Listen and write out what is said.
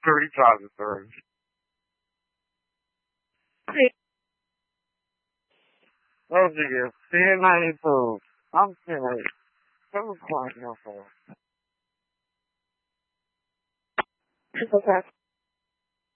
3 times 3. Oh dear, CNA food. I'm sorry. That was quite helpful. Triple test.